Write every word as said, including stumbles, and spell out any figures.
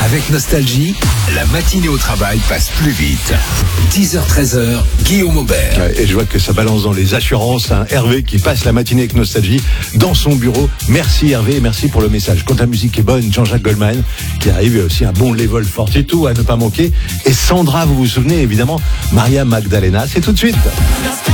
Avec Nostalgie, la matinée au travail passe plus vite. dix heures treize heures, Guillaume Aubert. Ouais, et je vois que ça balance dans les assurances. Hein. Hervé qui passe la matinée avec Nostalgie dans son bureau. Merci Hervé et merci pour le message. Quand la musique est bonne, Jean-Jacques Goldman qui arrive, aussi un bon Level quarante-deux à ne pas manquer. Et Sandra, vous vous souvenez évidemment, Maria Magdalena, c'est tout de suite.